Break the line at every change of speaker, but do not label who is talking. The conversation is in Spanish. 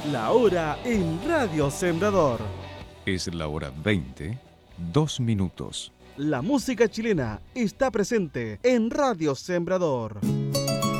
La hora en Radio Sembrador.
Es la hora 20, 2 minutos.
La música chilena está presente en Radio Sembrador.